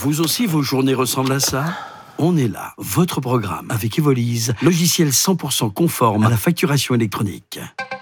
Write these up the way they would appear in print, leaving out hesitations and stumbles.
Vous aussi, vos journées ressemblent à ça ? On est là, votre programme, avec Evolise, logiciel 100% conforme à la facturation électronique.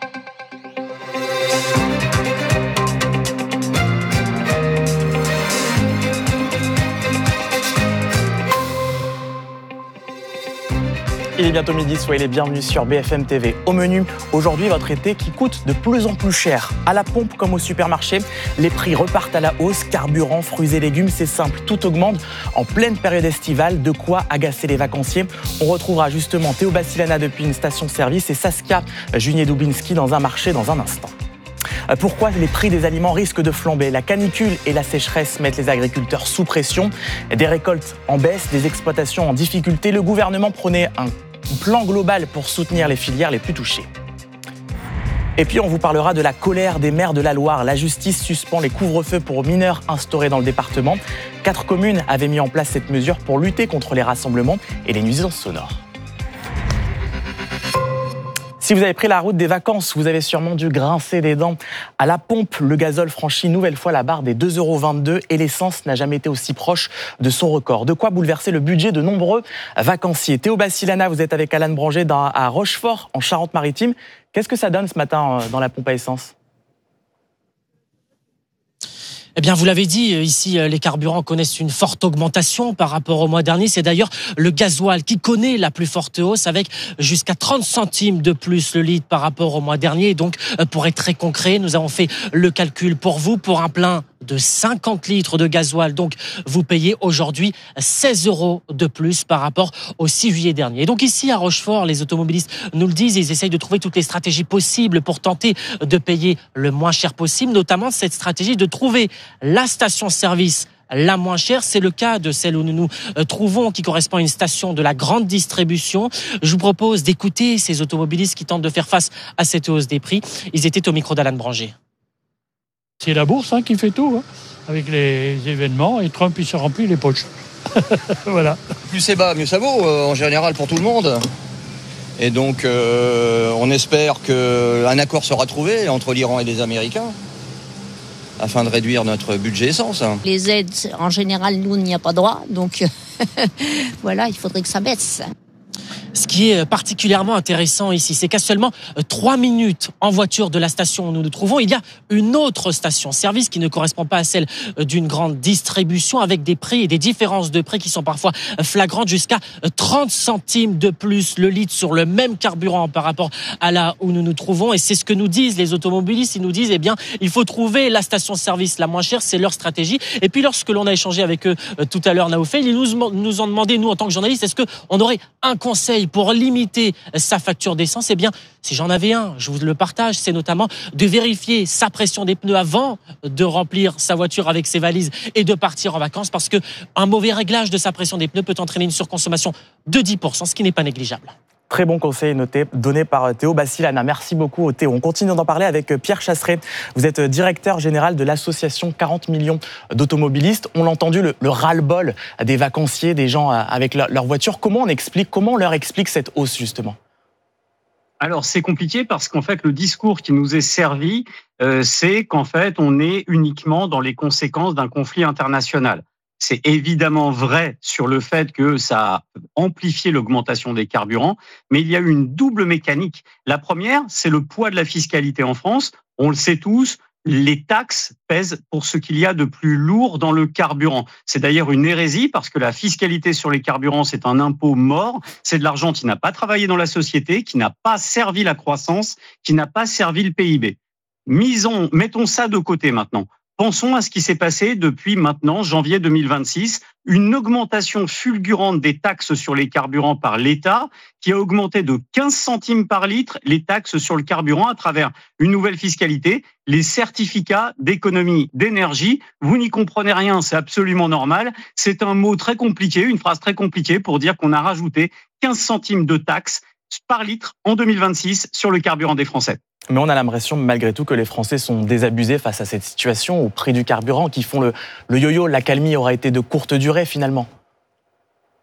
Il est bientôt midi, soyez les bienvenus sur BFM TV. Au menu, aujourd'hui, votre été qui coûte de plus en plus cher. À la pompe comme au supermarché, les prix repartent à la hausse. Carburant, fruits et légumes, c'est simple, tout augmente. En pleine période estivale, de quoi agacer les vacanciers. On retrouvera justement Théo Bassilana depuis une station-service et Saskia Junier-Dubinski dans un marché dans un instant. Pourquoi les prix des aliments risquent de flamber ? La canicule et la sécheresse mettent les agriculteurs sous pression. Des récoltes en baisse, des exploitations en difficulté. Le gouvernement prenait un plan global pour soutenir les filières les plus touchées. Et puis on vous parlera de la colère des maires de la Loire. La justice suspend les couvre-feux pour mineurs instaurés dans le département. 4 communes avaient mis en place cette mesure pour lutter contre les rassemblements et les nuisances sonores. Si vous avez pris la route des vacances, vous avez sûrement dû grincer des dents. À la pompe, le gazole franchit une nouvelle fois la barre des 2,22 € et l'essence n'a jamais été aussi proche de son record. De quoi bouleverser le budget de nombreux vacanciers. Théo Bassilana, vous êtes avec Alan Branger à Rochefort, en Charente-Maritime. Qu'est-ce que ça donne ce matin dans la pompe à essence ? Eh bien, vous l'avez dit, ici, les carburants connaissent une forte augmentation par rapport au mois dernier. C'est d'ailleurs le gasoil qui connaît la plus forte hausse avec jusqu'à 30 centimes de plus le litre par rapport au mois dernier. Et donc, pour être très concret, nous avons fait le calcul pour vous. Pour un plein de 50 litres de gasoil, donc vous payez aujourd'hui 16 € de plus par rapport au 6 juillet dernier. Et donc ici à Rochefort, les automobilistes nous le disent, ils essayent de trouver toutes les stratégies possibles pour tenter de payer le moins cher possible, notamment cette stratégie de trouver la station-service la moins chère. C'est le cas de celle où nous nous trouvons, qui correspond à une station de la grande distribution. Je vous propose d'écouter ces automobilistes qui tentent de faire face à cette hausse des prix. Ils étaient au micro d'Alan Branger. C'est la bourse qui fait tout, avec les événements, et Trump il se remplit les poches. Voilà. Plus c'est bas, mieux ça vaut, en général pour tout le monde. Et donc on espère qu'un accord sera trouvé entre l'Iran et les Américains afin de réduire notre budget essence. Les aides, en général, nous, n'y a pas droit, donc voilà, il faudrait que ça baisse. Ce qui est particulièrement intéressant ici, c'est qu'à seulement 3 minutes en voiture de la station où nous nous trouvons, il y a une autre station-service qui ne correspond pas à celle d'une grande distribution, avec des prix et des différences de prix qui sont parfois flagrantes, jusqu'à 30 centimes de plus le litre sur le même carburant par rapport à là où nous nous trouvons. Et c'est ce que nous disent les automobilistes. Ils nous disent, eh bien, il faut trouver la station-service la moins chère, c'est leur stratégie. Et puis lorsque l'on a échangé avec eux tout à l'heure, Naoufel, ils nous ont demandé, nous en tant que journalistes, est-ce qu'on aurait un conseil pour limiter sa facture d'essence? Eh bien, si j'en avais un, je vous le partage, c'est notamment de vérifier sa pression des pneus avant de remplir sa voiture avec ses valises et de partir en vacances, parce qu'un mauvais réglage de sa pression des pneus peut entraîner une surconsommation de 10%, ce qui n'est pas négligeable. Très bon conseil donné par Théo Bassilana. Merci beaucoup Théo. On continue d'en parler avec Pierre Chasseret. Vous êtes directeur général de l'association 40 millions d'automobilistes. On l'a entendu, le ras-le-bol des vacanciers, des gens avec leur voiture. Comment on leur explique cette hausse justement ? Alors c'est compliqué parce qu'en fait le discours qui nous est servi, c'est qu'en fait on est uniquement dans les conséquences d'un conflit international. C'est évidemment vrai sur le fait que ça a amplifié l'augmentation des carburants, mais il y a eu une double mécanique. La première, c'est le poids de la fiscalité en France. On le sait tous, les taxes pèsent pour ce qu'il y a de plus lourd dans le carburant. C'est d'ailleurs une hérésie parce que la fiscalité sur les carburants, c'est un impôt mort. C'est de l'argent qui n'a pas travaillé dans la société, qui n'a pas servi la croissance, qui n'a pas servi le PIB. Mettons ça de côté maintenant. Pensons à ce qui s'est passé depuis maintenant, janvier 2026, une augmentation fulgurante des taxes sur les carburants par l'État qui a augmenté de 15 centimes par litre les taxes sur le carburant à travers une nouvelle fiscalité, les certificats d'économie d'énergie. Vous n'y comprenez rien, c'est absolument normal. C'est un mot très compliqué, une phrase très compliquée pour dire qu'on a rajouté 15 centimes de taxes par litre en 2026 sur le carburant des Français. Mais on a l'impression, malgré tout, que les Français sont désabusés face à cette situation, au prix du carburant, qui font le yo-yo. L'accalmie aura été de courte durée, finalement.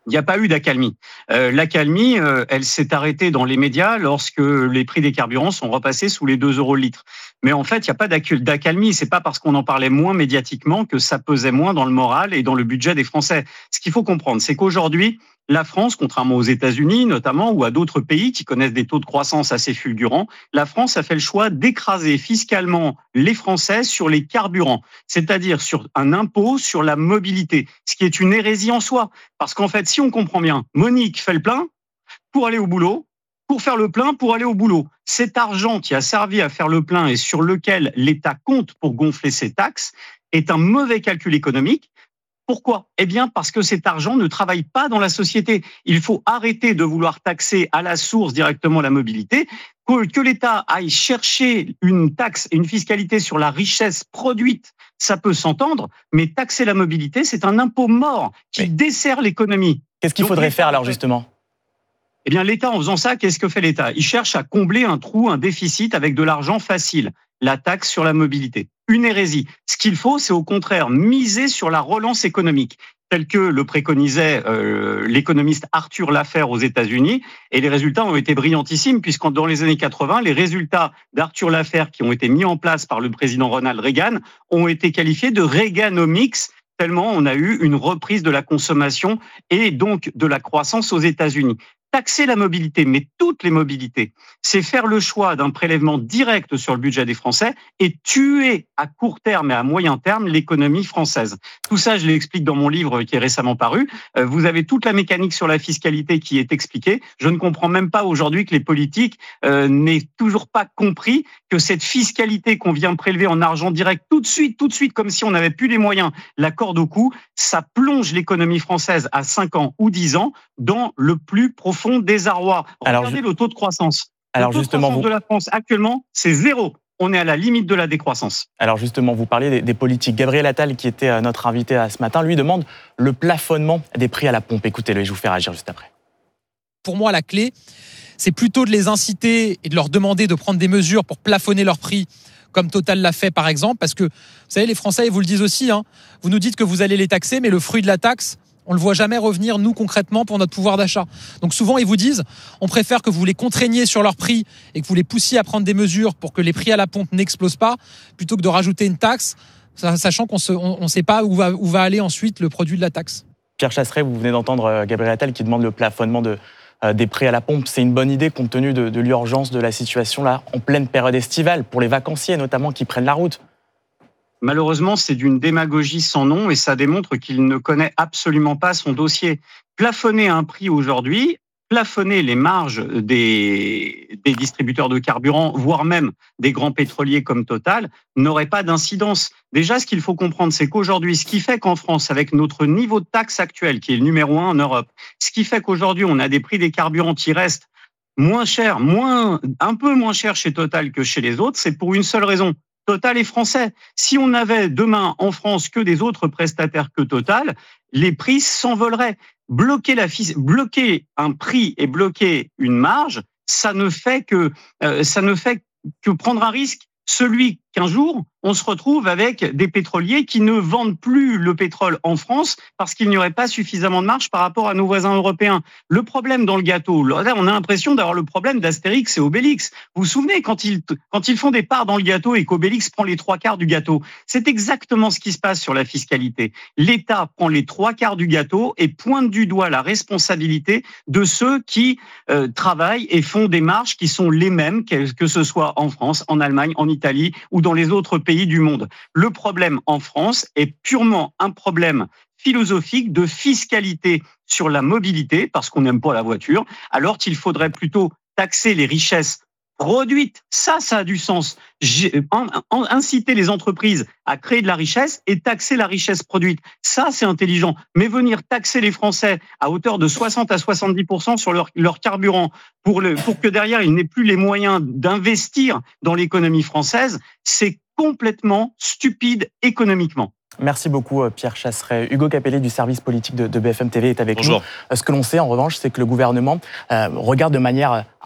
Il n'y a pas eu d'accalmie. L'accalmie, elle s'est arrêtée dans les médias lorsque les prix des carburants sont repassés sous les 2 € le litre. Mais en fait, il n'y a pas d'accalmie. C'est pas parce qu'on en parlait moins médiatiquement que ça pesait moins dans le moral et dans le budget des Français. Ce qu'il faut comprendre, c'est qu'aujourd'hui, la France, contrairement aux États-Unis notamment, ou à d'autres pays qui connaissent des taux de croissance assez fulgurants, la France a fait le choix d'écraser fiscalement les Français sur les carburants, c'est-à-dire sur un impôt sur la mobilité, ce qui est une hérésie en soi. Parce qu'en fait, si on comprend bien, Monique fait le plein pour aller au boulot, pour faire le plein pour aller au boulot. Cet argent qui a servi à faire le plein et sur lequel l'État compte pour gonfler ses taxes est un mauvais calcul économique. Pourquoi ? Eh bien, parce que cet argent ne travaille pas dans la société. Il faut arrêter de vouloir taxer à la source directement la mobilité, que l'État aille chercher une taxe et une fiscalité sur la richesse produite, ça peut s'entendre, mais taxer la mobilité, c'est un impôt mort qui dessert l'économie. Qu'est-ce qu'il faudrait faire alors justement ? Eh bien, l'État, en faisant ça, qu'est-ce que fait l'État ? Il cherche à combler un trou, un déficit avec de l'argent facile, la taxe sur la mobilité. Une hérésie. Ce qu'il faut, c'est au contraire miser sur la relance économique, tel que le préconisait l'économiste Arthur Laffer aux États-Unis. Et les résultats ont été brillantissimes, puisque dans les années 80, les résultats d'Arthur Laffer qui ont été mis en place par le président Ronald Reagan ont été qualifiés de Reaganomics, tellement on a eu une reprise de la consommation et donc de la croissance aux États-Unis. Taxer la mobilité, mais toutes les mobilités, c'est faire le choix d'un prélèvement direct sur le budget des Français et tuer à court terme et à moyen terme l'économie française. Tout ça, je l'explique dans mon livre qui est récemment paru. Vous avez toute la mécanique sur la fiscalité qui est expliquée. Je ne comprends même pas aujourd'hui que les politiques n'aient toujours pas compris que cette fiscalité qu'on vient prélever en argent direct tout de suite, comme si on n'avait plus les moyens, la corde au cou, ça plonge l'économie française à 5 ans ou 10 ans dans le plus profond désarroi. Regardez le taux de croissance. Le taux de croissance de la France actuellement, c'est 0. On est à la limite de la décroissance. Alors justement, vous parliez des politiques. Gabriel Attal, qui était notre invité ce matin, lui demande le plafonnement des prix à la pompe. Écoutez-le, je vous fais réagir juste après. Pour moi, la clé, c'est plutôt de les inciter et de leur demander de prendre des mesures pour plafonner leurs prix, comme Total l'a fait par exemple, parce que, vous savez, les Français, ils vous le disent aussi, vous nous dites que vous allez les taxer, mais le fruit de la taxe, on ne le voit jamais revenir, nous, concrètement, pour notre pouvoir d'achat. Donc souvent, ils vous disent, on préfère que vous les contraigniez sur leur prix et que vous les poussiez à prendre des mesures pour que les prix à la pompe n'explosent pas, plutôt que de rajouter une taxe, sachant qu'on ne sait pas où va aller ensuite le produit de la taxe. Pierre Chasseret, vous venez d'entendre Gabriel Attal qui demande le plafonnement des prix à la pompe. C'est une bonne idée compte tenu de l'urgence de la situation là, en pleine période estivale, pour les vacanciers notamment qui prennent la route. Malheureusement, c'est d'une démagogie sans nom et ça démontre qu'il ne connaît absolument pas son dossier. Plafonner un prix aujourd'hui, plafonner les marges des distributeurs de carburant, voire même des grands pétroliers comme Total, n'aurait pas d'incidence. Déjà, ce qu'il faut comprendre, c'est qu'aujourd'hui, ce qui fait qu'en France, avec notre niveau de taxe actuel, qui est le numéro 1 en Europe, ce qui fait qu'aujourd'hui, on a des prix des carburants qui restent moins chers, un peu moins chers chez Total que chez les autres, c'est pour une seule raison. Total est français. Si on avait demain en France que des autres prestataires que Total, les prix s'envoleraient. Bloquer un prix et bloquer une marge, ça ne fait que prendre un risque. Celui qu'un jour, on se retrouve avec des pétroliers qui ne vendent plus le pétrole en France parce qu'il n'y aurait pas suffisamment de marge par rapport à nos voisins européens. Le problème dans le gâteau, là, on a l'impression d'avoir le problème d'Astérix et Obélix. Vous vous souvenez quand ils font des parts dans le gâteau et qu'Obélix prend les 3/4 du gâteau? C'est exactement ce qui se passe sur la fiscalité. L'État prend les 3/4 du gâteau et pointe du doigt la responsabilité de ceux qui travaillent et font des marges qui sont les mêmes, que ce soit en France, en Allemagne, en Italie ou dans les autres pays du monde. Le problème en France est purement un problème philosophique de fiscalité sur la mobilité, parce qu'on n'aime pas la voiture, alors qu'il faudrait plutôt taxer les richesses produites. Ça a du sens. Inciter les entreprises à créer de la richesse et taxer la richesse produite. Ça, c'est intelligent. Mais venir taxer les Français à hauteur de 60 à 70% sur leur carburant pour que derrière, ils n'aient plus les moyens d'investir dans l'économie française, c'est complètement stupide économiquement. Merci beaucoup Pierre Chasseret. Hugo Capelli du service politique de BFM TV est avec nous. Ce que l'on sait en revanche, c'est que le gouvernement regarde de manière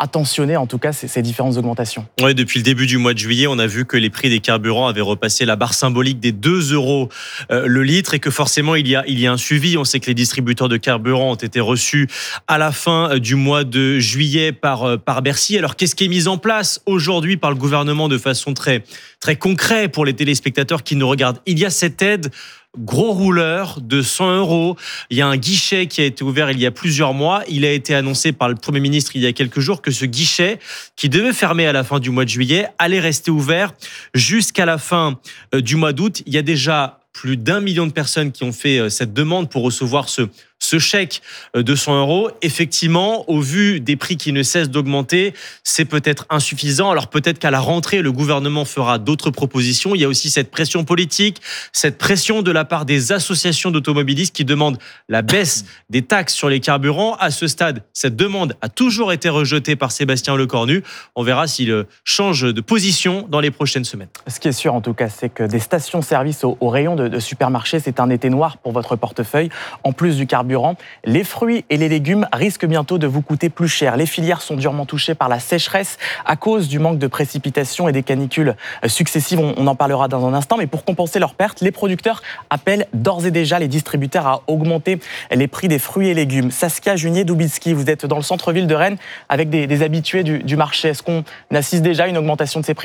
attentionner en tout cas ces différentes augmentations. Oui, depuis le début du mois de juillet, on a vu que les prix des carburants avaient repassé la barre symbolique des 2 € le litre et que forcément il y a un suivi. On sait que les distributeurs de carburant ont été reçus à la fin du mois de juillet par Bercy. Alors qu'est-ce qui est mis en place aujourd'hui par le gouvernement de façon très, très concrète pour les téléspectateurs qui nous regardent? Il y a cette aide gros rouleur de 100 €. Il y a un guichet qui a été ouvert il y a plusieurs mois. Il a été annoncé par le Premier ministre il y a quelques jours que ce guichet, qui devait fermer à la fin du mois de juillet, allait rester ouvert jusqu'à la fin du mois d'août. Il y a déjà plus d'1 million de personnes qui ont fait cette demande pour recevoir ce chèque de 100 €. Effectivement, au vu des prix qui ne cessent d'augmenter, c'est peut-être insuffisant. Alors peut-être qu'à la rentrée, le gouvernement fera d'autres propositions. Il y a aussi cette pression politique, cette pression de la part des associations d'automobilistes qui demandent la baisse des taxes sur les carburants. À ce stade, cette demande a toujours été rejetée par Sébastien Lecornu. On verra s'il change de position dans les prochaines semaines. Ce qui est sûr en tout cas, c'est que des stations-service au rayon de supermarchés, c'est un été noir pour votre portefeuille. En plus du carburant, les fruits et les légumes risquent bientôt de vous coûter plus cher. Les filières sont durement touchées par la sécheresse à cause du manque de précipitations et des canicules successives. On en parlera dans un instant. Mais pour compenser leurs pertes, les producteurs appellent d'ores et déjà les distributeurs à augmenter les prix des fruits et légumes. Saskia Junier-Dubitsky, vous êtes dans le centre-ville de Rennes avec des habitués du marché. Est-ce qu'on assiste déjà à une augmentation de ces prix ?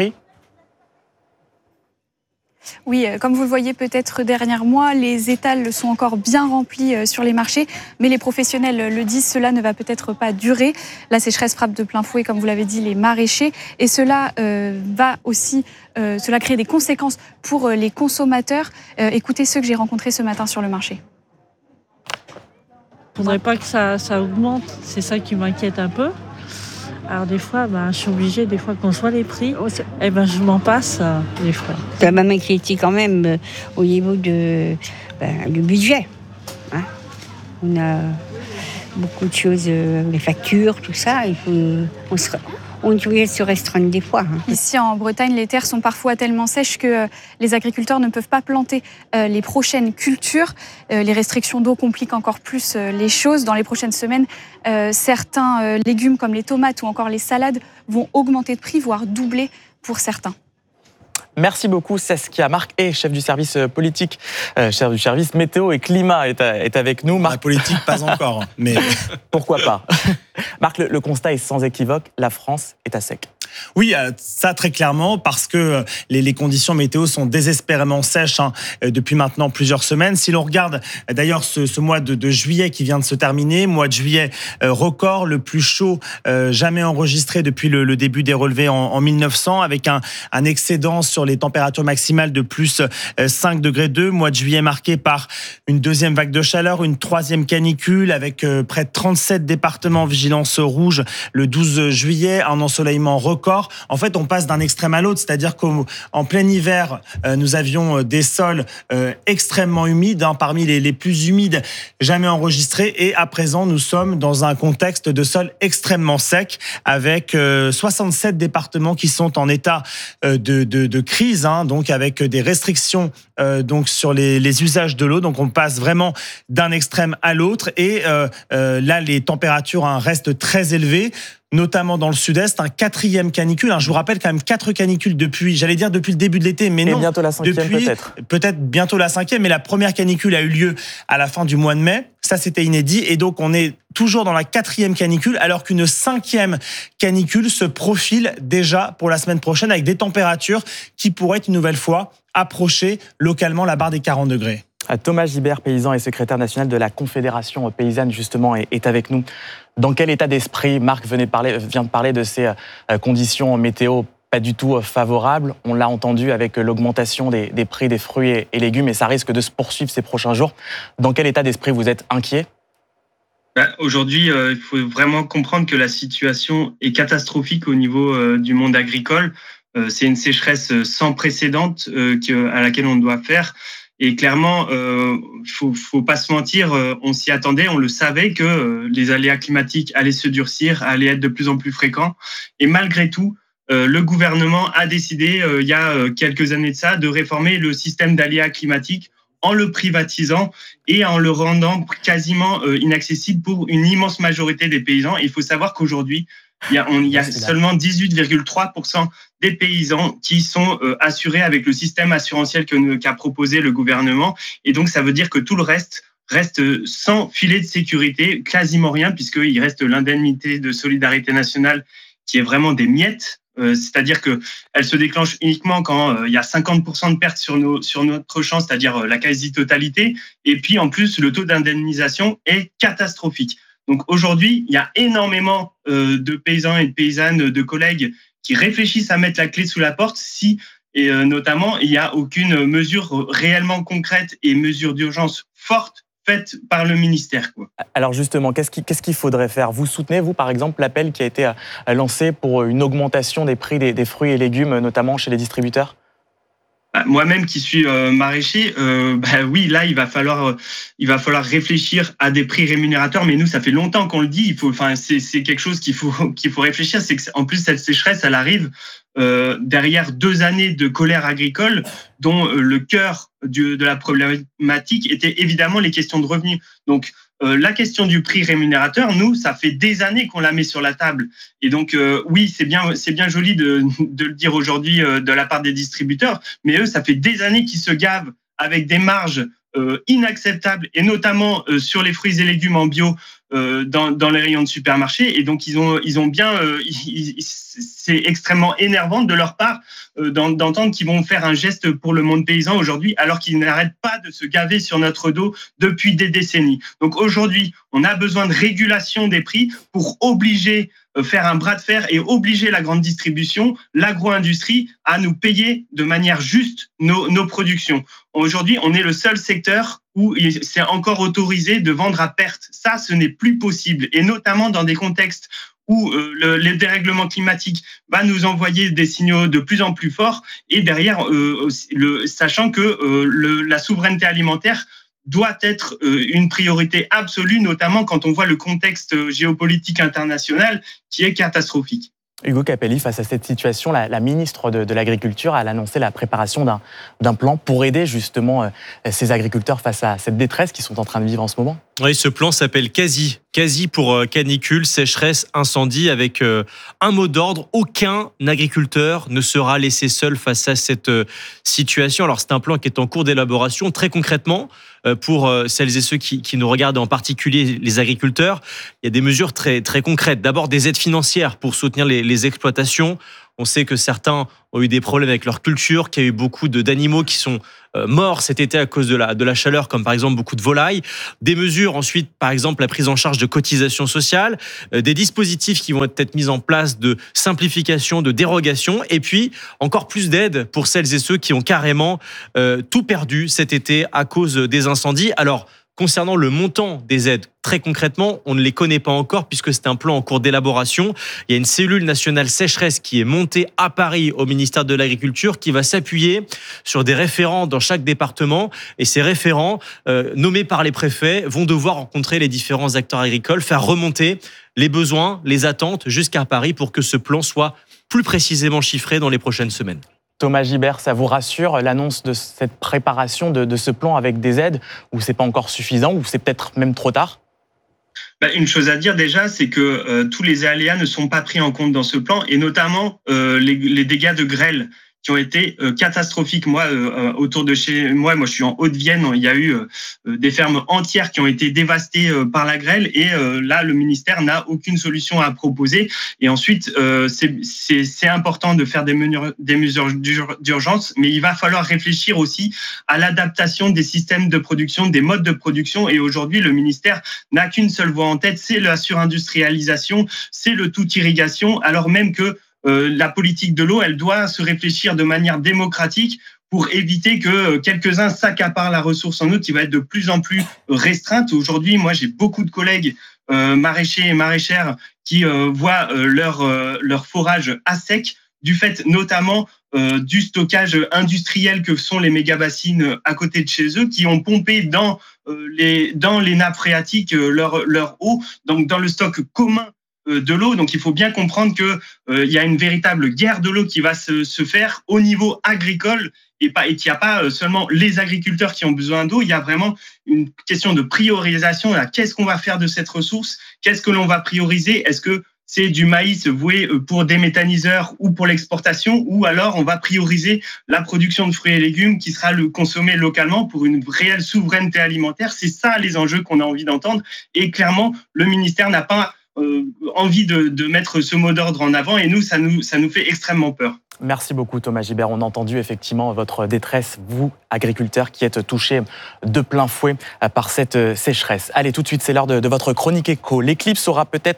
Oui, comme vous le voyez peut-être derrière moi, les étals sont encore bien remplis sur les marchés, mais les professionnels le disent, cela ne va peut-être pas durer. La sécheresse frappe de plein fouet, comme vous l'avez dit, les maraîchers, et cela va aussi cela crée des conséquences pour les consommateurs. Écoutez ceux que j'ai rencontrés ce matin sur le marché. Je ne voudrais pas que ça augmente, c'est ça qui m'inquiète un peu. Alors des fois, je suis obligée, des fois qu'on soit les prix, je m'en passe des fois. Ça va m'inquiéter quand même au niveau du budget. Hein. On a beaucoup de choses, les factures, tout ça. On devrait se restreindre des fois. Hein. Ici en Bretagne, les terres sont parfois tellement sèches que les agriculteurs ne peuvent pas planter les prochaines cultures. Les restrictions d'eau compliquent encore plus les choses. Dans les prochaines semaines, certains légumes comme les tomates ou encore les salades vont augmenter de prix, voire doubler pour certains. Merci beaucoup Saskia. Marc est chef du service politique, chef du service météo et climat est avec nous. Marc, la politique, pas encore, mais pourquoi pas. Marc, le constat est sans équivoque, la France est à sec. Oui, ça très clairement, parce que les conditions météo sont désespérément sèches depuis maintenant plusieurs semaines. Si l'on regarde d'ailleurs ce mois de juillet qui vient de se terminer, mois de juillet record, le plus chaud jamais enregistré depuis le début des relevés en 1900, avec un excédent sur les températures maximales de plus 5,2 degrés. Mois de juillet marqué par une deuxième vague de chaleur, une troisième canicule avec près de 37 départements en vigilance rouge le 12 juillet, un ensoleillement record. En fait, on passe d'un extrême à l'autre, c'est-à-dire qu'en plein hiver, nous avions des sols extrêmement humides, parmi les plus humides jamais enregistrés, et à présent, nous sommes dans un contexte de sol extrêmement sec, avec 67 départements qui sont en état de crise, donc avec des restrictions donc sur les usages de l'eau. Donc on passe vraiment d'un extrême à l'autre, et là, les températures restent très élevées, notamment dans le sud-est, un quatrième canicule. Je vous rappelle quand même 4 canicules depuis le début de l'été, mais non. Et bientôt la cinquième peut-être bientôt la cinquième, mais la première canicule a eu lieu à la fin du mois de mai. Ça, c'était inédit. Et donc, on est toujours dans la 4e canicule, alors qu'une 5e canicule se profile déjà pour la semaine prochaine, avec des températures qui pourraient une nouvelle fois approcher localement la barre des 40 degrés. Thomas Gibert, paysan et secrétaire national de la Confédération paysanne, justement, est avec nous. Dans quel état d'esprit Marc vient de parler de ces conditions météo pas du tout favorables? On l'a entendu avec l'augmentation des prix des fruits et légumes, et ça risque de se poursuivre ces prochains jours. Dans quel état d'esprit vous êtes inquiet? Aujourd'hui, il faut vraiment comprendre que la situation est catastrophique au niveau du monde agricole. C'est une sécheresse sans précédent à laquelle on doit faire. Et clairement, faut pas se mentir, on s'y attendait, on le savait que les aléas climatiques allaient se durcir, allaient être de plus en plus fréquents. Et malgré tout, le gouvernement a décidé, il y a quelques années de ça, de réformer le système d'aléas climatiques en le privatisant et en le rendant quasiment inaccessible pour une immense majorité des paysans. Il faut savoir qu'aujourd'hui, Il y a seulement 18,3% des paysans qui sont assurés avec le système assurantiel qu'a proposé le gouvernement. Et donc, ça veut dire que tout le reste sans filet de sécurité, quasiment rien, puisqu'il reste l'indemnité de solidarité nationale qui est vraiment des miettes. C'est-à-dire qu'elle se déclenche uniquement quand il y a 50% de pertes sur notre champ, c'est-à-dire la quasi-totalité. Et puis, en plus, le taux d'indemnisation est catastrophique. Donc, aujourd'hui, il y a énormément de paysans et de paysannes, de collègues qui réfléchissent à mettre la clé sous la porte et notamment, il n'y a aucune mesure réellement concrète et mesure d'urgence forte faite par le ministère, quoi. Alors justement, qu'est-ce qu'il faudrait faire? Vous soutenez, vous, par exemple, l'appel qui a été lancé pour une augmentation des prix des fruits et légumes, notamment chez les distributeurs? Moi-même qui suis maraîcher, oui, là, il va falloir réfléchir à des prix rémunérateurs. Mais nous, ça fait longtemps qu'on le dit. C'est quelque chose qu'il faut réfléchir. C'est qu'en plus, cette sécheresse, elle arrive derrière 2 années de colère agricole, dont le cœur de la problématique était évidemment les questions de revenus. Donc, la question du prix rémunérateur, nous, ça fait des années qu'on la met sur la table. Et donc, oui, c'est bien joli de le dire aujourd'hui de la part des distributeurs, mais eux, ça fait des années qu'ils se gavent avec des marges inacceptables, et notamment sur les fruits et légumes en bio dans les rayons de supermarché. Et donc, ils ont bien... c'est extrêmement énervant de leur part d'entendre qu'ils vont faire un geste pour le monde paysan aujourd'hui, alors qu'ils n'arrêtent pas de se gaver sur notre dos depuis des décennies. Donc aujourd'hui, on a besoin de régulation des prix pour faire un bras de fer et obliger la grande distribution, l'agro-industrie, à nous payer de manière juste nos productions. Aujourd'hui, on est le seul secteur où c'est encore autorisé de vendre à perte. Ça, ce n'est plus possible. Et notamment dans des contextes où le dérèglement climatique va nous envoyer des signaux de plus en plus forts, et derrière, sachant que la souveraineté alimentaire doit être une priorité absolue, notamment quand on voit le contexte géopolitique international qui est catastrophique. Hugo Capelli, face à cette situation, la ministre de l'Agriculture a annoncé la préparation d'un plan pour aider justement ces agriculteurs face à cette détresse qu'ils sont en train de vivre en ce moment. Oui, ce plan s'appelle Quasi pour canicule, sécheresse, incendie, avec un mot d'ordre: aucun agriculteur ne sera laissé seul face à cette situation. Alors c'est un plan qui est en cours d'élaboration. Très concrètement, pour celles et ceux qui nous regardent, en particulier les agriculteurs, il y a des mesures très, très concrètes. D'abord, des aides financières pour soutenir les exploitations. On sait que certains ont eu des problèmes avec leur culture, qu'il y a eu beaucoup d'animaux qui sont morts cet été à cause de la chaleur, comme par exemple beaucoup de volailles. Des mesures ensuite, par exemple la prise en charge de cotisations sociales, des dispositifs qui vont être mis en place de simplification, de dérogation, et puis encore plus d'aides pour celles et ceux qui ont carrément tout perdu cet été à cause des incendies. Alors, concernant le montant des aides, très concrètement, on ne les connaît pas encore puisque c'est un plan en cours d'élaboration. Il y a une cellule nationale sécheresse qui est montée à Paris au ministère de l'Agriculture qui va s'appuyer sur des référents dans chaque département. Et ces référents, nommés par les préfets, vont devoir rencontrer les différents acteurs agricoles, faire remonter les besoins, les attentes jusqu'à Paris pour que ce plan soit plus précisément chiffré dans les prochaines semaines. Thomas Gibert, ça vous rassure, l'annonce de cette préparation de ce plan avec des aides, ou c'est pas encore suffisant, ou c'est peut-être même trop tard? Une chose à dire déjà, c'est que tous les aléas ne sont pas pris en compte dans ce plan, et notamment les dégâts de grêle qui ont été catastrophiques. Moi, autour de chez moi, je suis en Haute-Vienne, il y a eu des fermes entières qui ont été dévastées par la grêle, et là, le ministère n'a aucune solution à proposer. Et ensuite, c'est important de faire des mesures d'urgence, mais il va falloir réfléchir aussi à l'adaptation des systèmes de production, des modes de production. Et aujourd'hui, le ministère n'a qu'une seule voie en tête, c'est la surindustrialisation, c'est le tout irrigation, alors même que la politique de l'eau, elle doit se réfléchir de manière démocratique pour éviter que quelques-uns s'accaparent la ressource en eau qui va être de plus en plus restreinte. Aujourd'hui, moi, j'ai beaucoup de collègues maraîchers et maraîchères qui voient leur forage à sec, du fait notamment du stockage industriel que sont les méga-bassines à côté de chez eux, qui ont pompé dans les nappes phréatiques leur eau, donc dans le stock commun de l'eau. Donc il faut bien comprendre qu'il y a une véritable guerre de l'eau qui va se faire au niveau agricole, et qu'il n'y a pas seulement les agriculteurs qui ont besoin d'eau. Il y a vraiment une question de priorisation. Qu'est-ce qu'on va faire de cette ressource? Qu'est-ce que l'on va prioriser? Est-ce que c'est du maïs voué pour des méthaniseurs ou pour l'exportation, ou alors on va prioriser la production de fruits et légumes qui sera consommée localement pour une réelle souveraineté alimentaire. C'est ça les enjeux qu'on a envie d'entendre. Et clairement, le ministère n'a pas envie de mettre ce mot d'ordre en avant, et ça nous fait extrêmement peur. Merci beaucoup Thomas Gibert. On a entendu effectivement votre détresse, vous, agriculteurs, qui êtes touchés de plein fouet par cette sécheresse. Allez, tout de suite, c'est l'heure de votre chronique éco. L'éclipse ne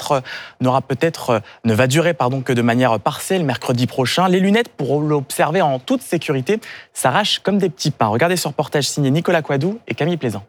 va durer que de manière partielle mercredi prochain. Les lunettes, pour l'observer en toute sécurité, s'arrachent comme des petits pains. Regardez ce reportage signé Nicolas Coidou et Camille Plaisant.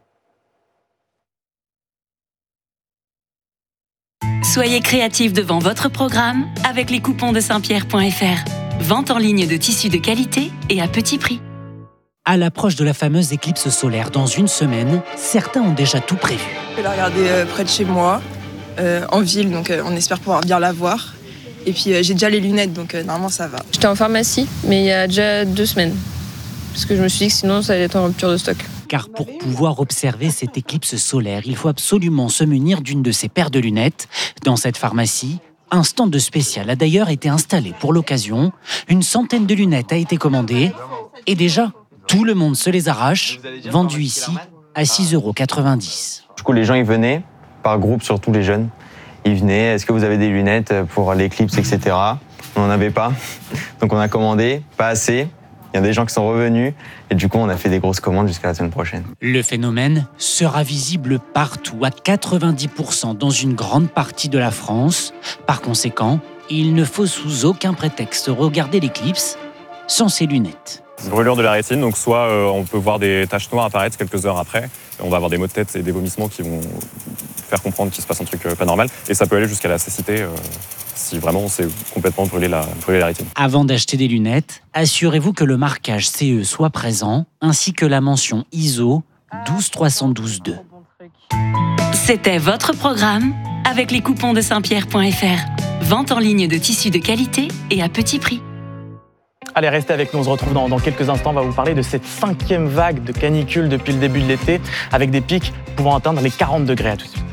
Soyez créatifs devant votre programme avec les coupons de Saint-Pierre.fr. Vente en ligne de tissus de qualité et à petit prix. À l'approche de la fameuse éclipse solaire dans une semaine, certains ont déjà tout prévu. Je vais la regarder près de chez moi, en ville, donc on espère pouvoir bien la voir. Et puis j'ai déjà les lunettes, donc normalement ça va. J'étais en pharmacie, mais il y a déjà 2 semaines. Parce que je me suis dit que sinon ça allait être en rupture de stock. Car pour pouvoir observer cette éclipse solaire, il faut absolument se munir d'une de ces paires de lunettes. Dans cette pharmacie, un stand de spécial a d'ailleurs été installé pour l'occasion. Une centaine de lunettes a été commandée. Et déjà, tout le monde se les arrache, vendues ici à 6,90 €. Du coup, les gens, ils venaient, par groupe, surtout les jeunes. Ils venaient, est-ce que vous avez des lunettes pour l'éclipse, etc. On n'en avait pas, donc on a commandé, pas assez. Il y a des gens qui sont revenus et du coup, on a fait des grosses commandes jusqu'à la semaine prochaine. Le phénomène sera visible partout, à 90% dans une grande partie de la France. Par conséquent, il ne faut sous aucun prétexte regarder l'éclipse sans ses lunettes. Brûlure de la rétine, donc soit on peut voir des taches noires apparaître quelques heures après, on va avoir des maux de tête et des vomissements qui vont faire comprendre qu'il se passe un truc pas normal, et ça peut aller jusqu'à la cécité si vraiment c'est complètement brûlé la rétine. Avant d'acheter des lunettes, assurez-vous que le marquage CE soit présent, ainsi que la mention ISO 12312-2. C'était votre programme avec les coupons de Saint-Pierre.fr. Vente en ligne de tissus de qualité et à petit prix. Allez, restez avec nous, on se retrouve dans quelques instants. On va vous parler de cette 5e vague de canicule depuis le début de l'été, avec des pics pouvant atteindre les 40 degrés. À tout de suite.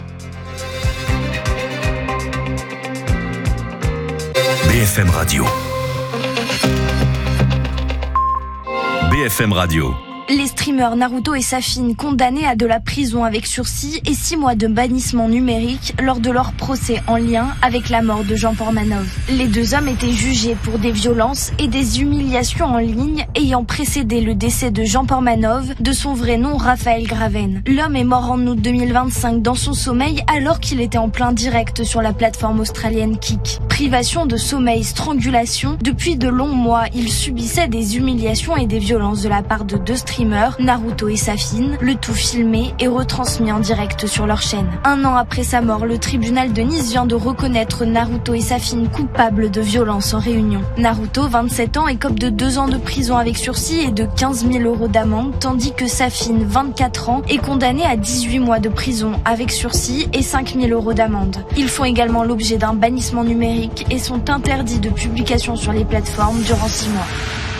BFM Radio. BFM Radio. Les streamers Naruto et Safin condamnés à de la prison avec sursis et 6 mois de bannissement numérique lors de leur procès en lien avec la mort de Jean Portmanov. Les 2 hommes étaient jugés pour des violences et des humiliations en ligne ayant précédé le décès de Jean Portmanov, de son vrai nom Raphaël Graven. L'homme est mort en août 2025 dans son sommeil alors qu'il était en plein direct sur la plateforme australienne Kik. Privation de sommeil, strangulation, depuis de longs mois, il subissait des humiliations et des violences de la part de 2 streamers, Naruto et Safin, le tout filmé et retransmis en direct sur leur chaîne. 1 an après sa mort, le tribunal de Nice vient de reconnaître Naruto et Safin coupables de violences en réunion. Naruto, 27 ans, écope de 2 ans de prison avec sursis et de 15 000 € d'amende, tandis que Safin, 24 ans, est condamné à 18 mois de prison avec sursis et 5 000 € d'amende. Ils font également l'objet d'un bannissement numérique et sont interdits de publication sur les plateformes durant 6 mois.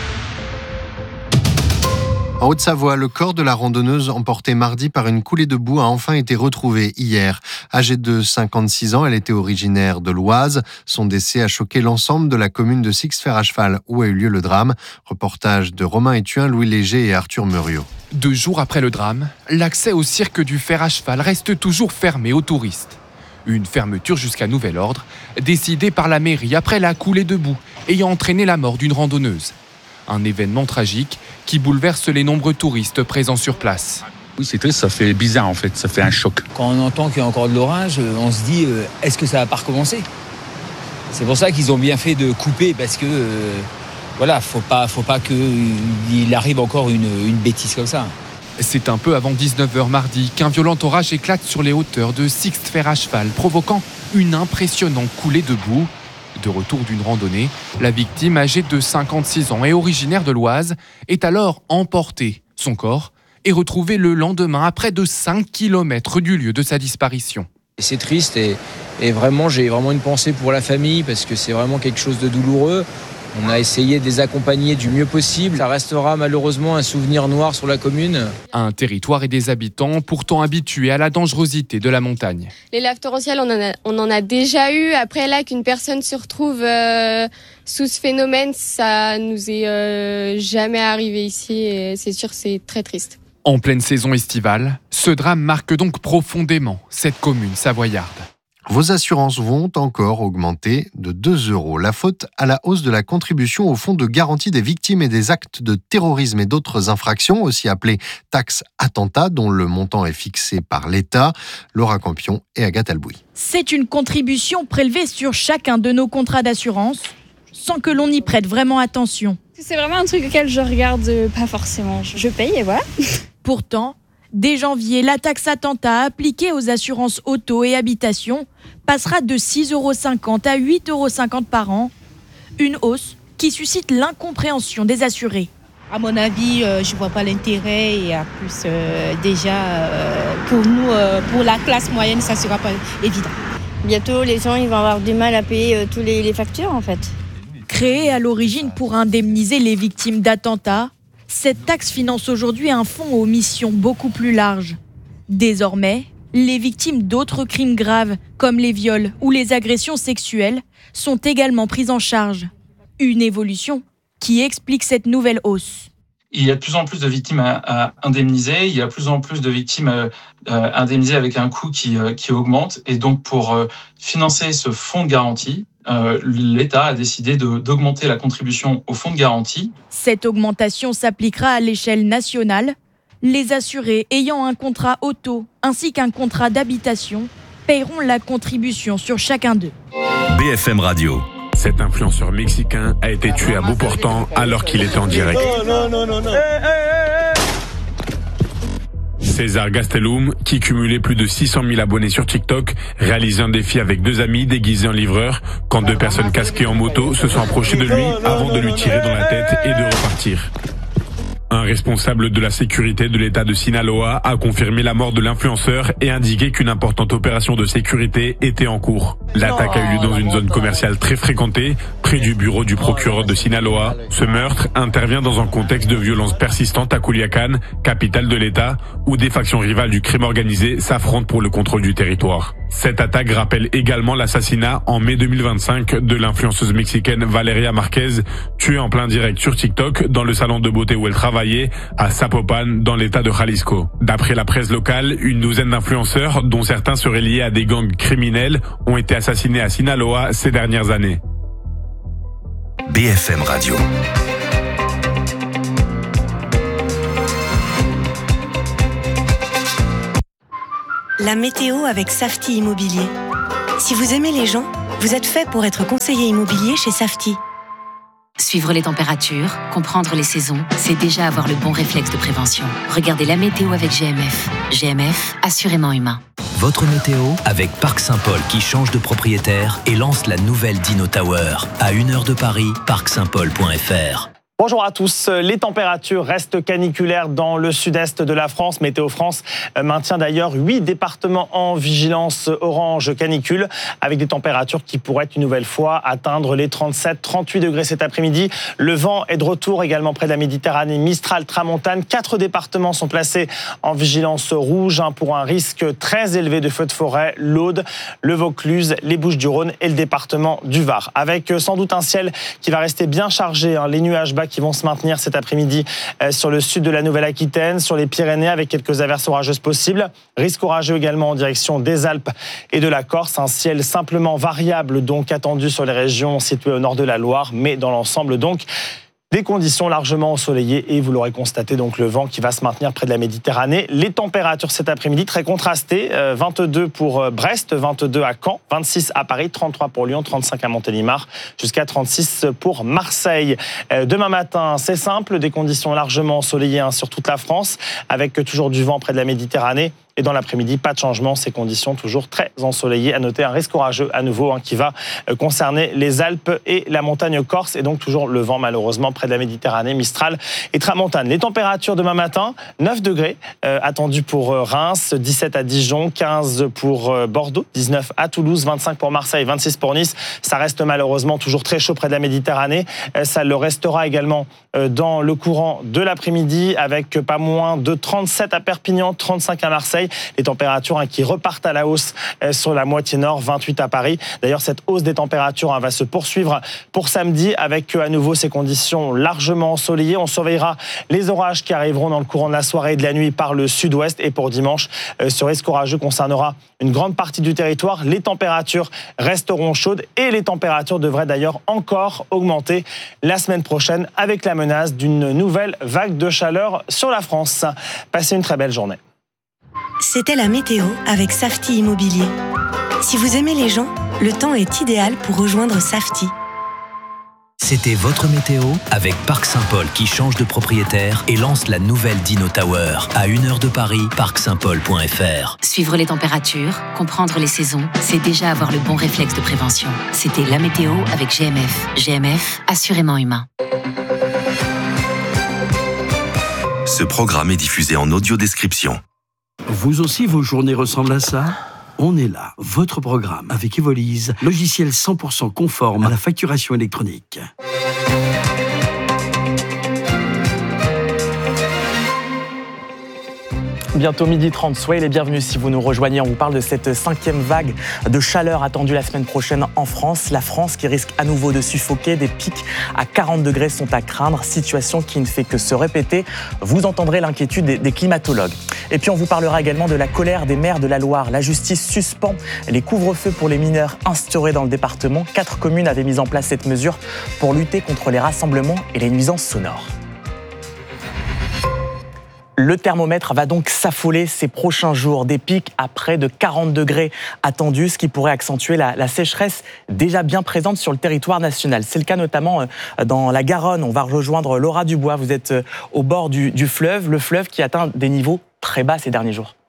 En Haute-Savoie, le corps de la randonneuse emporté mardi par une coulée de boue a enfin été retrouvé hier. Âgée de 56 ans, elle était originaire de l'Oise. Son décès a choqué l'ensemble de la commune de Sixfer à cheval où a eu lieu le drame. Reportage de Romain Étuin, Louis Léger et Arthur Muriot. 2 jours après le drame, l'accès au cirque du fer à cheval reste toujours fermé aux touristes. Une fermeture jusqu'à nouvel ordre, décidée par la mairie après la coulée de boue ayant entraîné la mort d'une randonneuse. Un événement tragique qui bouleverse les nombreux touristes présents sur place. Oui, c'est triste, ça fait bizarre en fait, ça fait un choc. Quand on entend qu'il y a encore de l'orage, on se dit est-ce que ça va pas recommencer ? C'est pour ça qu'ils ont bien fait de couper parce que voilà, faut pas qu'il arrive encore une bêtise comme ça. C'est un peu avant 19h mardi qu'un violent orage éclate sur les hauteurs de Sixfer à cheval, provoquant une impressionnante coulée de boue. De retour d'une randonnée, la victime, âgée de 56 ans et originaire de l'Oise, est alors emportée. Son corps est retrouvé le lendemain à près de 5 km du lieu de sa disparition. C'est triste et vraiment, j'ai vraiment une pensée pour la famille parce que c'est vraiment quelque chose de douloureux. On a essayé de les accompagner du mieux possible. Ça restera malheureusement un souvenir noir sur la commune. Un territoire et des habitants pourtant habitués à la dangerosité de la montagne. Les laves torrentielles, on en a déjà eu. Après, là, qu'une personne se retrouve sous ce phénomène, ça nous est jamais arrivé ici. Et c'est sûr, c'est très triste. En pleine saison estivale, ce drame marque donc profondément cette commune savoyarde. Vos assurances vont encore augmenter de 2 €. La faute à la hausse de la contribution au fonds de garantie des victimes et des actes de terrorisme et d'autres infractions, aussi appelée taxe attentat, dont le montant est fixé par l'État. Laura Campion et Agathe Albouy. C'est une contribution prélevée sur chacun de nos contrats d'assurance, sans que l'on y prête vraiment attention. C'est vraiment un truc auquel je regarde pas forcément. Je paye et voilà. Pourtant, dès janvier, la taxe attentat appliquée aux assurances auto et habitation passera de 6,50 € à 8,50 € par an. Une hausse qui suscite l'incompréhension des assurés. À mon avis, je ne vois pas l'intérêt et en plus, pour nous, pour la classe moyenne, ça ne sera pas évident. Bientôt, les gens ils vont avoir du mal à payer tous les factures en fait. Créée à l'origine pour indemniser les victimes d'attentats, cette taxe finance aujourd'hui un fonds aux missions beaucoup plus larges. Désormais, les victimes d'autres crimes graves, comme les viols ou les agressions sexuelles, sont également prises en charge. Une évolution qui explique cette nouvelle hausse. Il y a de plus en plus de victimes à indemniser, il y a de plus en plus de victimes indemnisées avec un coût qui augmente. Et donc pour financer ce fonds de garantie, l'État a décidé d'augmenter la contribution au fonds de garantie. Cette augmentation s'appliquera à l'échelle nationale. Les assurés ayant un contrat auto ainsi qu'un contrat d'habitation paieront la contribution sur chacun d'eux. BFM Radio. Cet influenceur mexicain a été tué à bout portant alors qu'il était en direct. Non. César Gastelum, qui cumulait plus de 600 000 abonnés sur TikTok, réalisait un défi avec 2 amis déguisés en livreurs quand 2 personnes casquées en moto se sont approchées de lui avant de lui tirer dans la tête et de repartir. Un responsable de la sécurité de l'État de Sinaloa a confirmé la mort de l'influenceur et indiqué qu'une importante opération de sécurité était en cours. L'attaque a eu lieu dans une zone commerciale très fréquentée, près du bureau du procureur de Sinaloa. Ce meurtre intervient dans un contexte de violence persistante à Culiacán, capitale de l'État, où des factions rivales du crime organisé s'affrontent pour le contrôle du territoire. Cette attaque rappelle également l'assassinat en mai 2025 de l'influenceuse mexicaine Valeria Marquez, tuée en plein direct sur TikTok dans le salon de beauté où elle travaillait à Zapopan dans l'état de Jalisco. D'après la presse locale, une douzaine d'influenceurs, dont certains seraient liés à des gangs criminels, ont été assassinés à Sinaloa ces dernières années. BFM Radio. La météo avec Safety Immobilier. Si vous aimez les gens, vous êtes fait pour être conseiller immobilier chez Safety. Suivre les températures, comprendre les saisons, c'est déjà avoir le bon réflexe de prévention. Regardez la météo avec GMF. GMF, assurément humain. Votre météo avec Parc Saint-Paul qui change de propriétaire et lance la nouvelle Dino Tower. À 1 heure de Paris, parcsaintpaul.fr. Bonjour à tous. Les températures restent caniculaires dans le sud-est de la France. Météo France maintient d'ailleurs 8 départements en vigilance orange canicule, avec des températures qui pourraient une nouvelle fois atteindre les 37-38 degrés cet après-midi. Le vent est de retour également près de la Méditerranée, Mistral, Tramontane. 4 départements sont placés en vigilance rouge pour un risque très élevé de feux de forêt, l'Aude, le Vaucluse, les Bouches-du-Rhône et le département du Var. Avec sans doute un ciel qui va rester bien chargé, les nuages bas qui vont se maintenir cet après-midi sur le sud de la Nouvelle-Aquitaine, sur les Pyrénées avec quelques averses orageuses possibles. Risque orageux également en direction des Alpes et de la Corse. Un ciel simplement variable donc attendu sur les régions situées au nord de la Loire, mais dans l'ensemble donc des conditions largement ensoleillées et vous l'aurez constaté, donc le vent qui va se maintenir près de la Méditerranée. Les températures cet après-midi très contrastées, 22 pour Brest, 22 à Caen, 26 à Paris, 33 pour Lyon, 35 à Montélimar, jusqu'à 36 pour Marseille. Demain matin, c'est simple, des conditions largement ensoleillées sur toute la France, avec toujours du vent près de la Méditerranée. Et dans l'après-midi, pas de changement, ces conditions toujours très ensoleillées. À noter un risque orageux à nouveau qui va concerner les Alpes et la montagne corse. Et donc toujours le vent malheureusement près de la Méditerranée, Mistral et Tramontane. Les températures demain matin, 9 degrés attendus pour Reims, 17 à Dijon, 15 pour Bordeaux, 19 à Toulouse, 25 pour Marseille, 26 pour Nice. Ça reste malheureusement toujours très chaud près de la Méditerranée. Ça le restera également dans le courant de l'après-midi avec pas moins de 37 à Perpignan, 35 à Marseille. Les températures qui repartent à la hausse sur la moitié nord, 28 à Paris. D'ailleurs, cette hausse des températures va se poursuivre pour samedi avec à nouveau ces conditions largement ensoleillées. On surveillera les orages qui arriveront dans le courant de la soirée et de la nuit par le sud-ouest. Et pour dimanche, ce risque orageux concernera une grande partie du territoire. Les températures resteront chaudes et les températures devraient d'ailleurs encore augmenter la semaine prochaine avec la menace d'une nouvelle vague de chaleur sur la France. Passez une très belle journée. C'était la météo avec Safety Immobilier. Si vous aimez les gens, le temps est idéal pour rejoindre Safety. C'était votre météo avec Parc Saint-Paul qui change de propriétaire et lance la nouvelle Dino Tower. À 1 heure de Paris, parcsaintpaul.fr. Suivre les températures, comprendre les saisons, c'est déjà avoir le bon réflexe de prévention. C'était la météo avec GMF. GMF, assurément humain. Ce programme est diffusé en audio-description. Vous aussi, vos journées ressemblent à ça ? On est là, votre programme, avec Evolise, logiciel 100% conforme à la facturation électronique. Bientôt 12h30, soyez les bienvenus si vous nous rejoignez. On vous parle de cette 5e vague de chaleur attendue la semaine prochaine en France. La France qui risque à nouveau de suffoquer. Des pics à 40 degrés sont à craindre. Situation qui ne fait que se répéter. Vous entendrez l'inquiétude des climatologues. Et puis on vous parlera également de la colère des maires de la Loire. La justice suspend les couvre-feux pour les mineurs instaurés dans le département. 4 communes avaient mis en place cette mesure pour lutter contre les rassemblements et les nuisances sonores. Le thermomètre va donc s'affoler ces prochains jours. Des pics à près de 40 degrés attendus, ce qui pourrait accentuer la sécheresse déjà bien présente sur le territoire national. C'est le cas notamment dans la Garonne. On va rejoindre Laura Dubois. Vous êtes au bord du fleuve, le fleuve qui atteint des niveaux très bas ces derniers jours.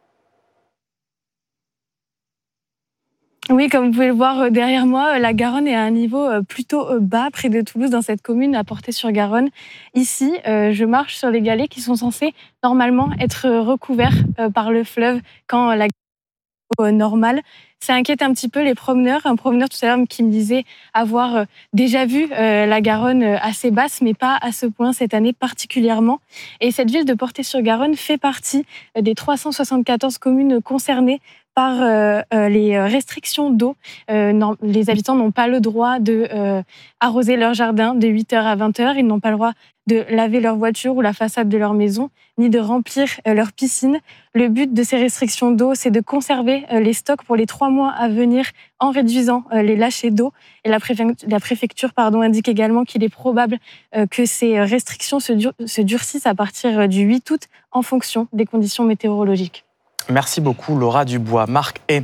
Oui, comme vous pouvez le voir derrière moi, la Garonne est à un niveau plutôt bas, près de Toulouse, dans cette commune à Portée-sur-Garonne. Ici, je marche sur les galets qui sont censés normalement être recouverts par le fleuve quand la Garonne est normale. Ça inquiète un petit peu les promeneurs. Un promeneur tout à l'heure qui me disait avoir déjà vu la Garonne assez basse, mais pas à ce point cette année particulièrement. Et cette ville de Portée-sur-Garonne fait partie des 374 communes concernées par les restrictions d'eau. Les habitants n'ont pas le droit de arroser leur jardin de 8h à 20h. Ils n'ont pas le droit de laver leur voiture ou la façade de leur maison, ni de remplir leur piscine. Le but de ces restrictions d'eau, c'est de conserver les stocks pour les 3 mois à venir en réduisant les lâchers d'eau. Et la préfecture indique également qu'il est probable que ces restrictions se durcissent à partir du 8 août en fonction des conditions météorologiques. Merci beaucoup Laura Dubois. Marc, et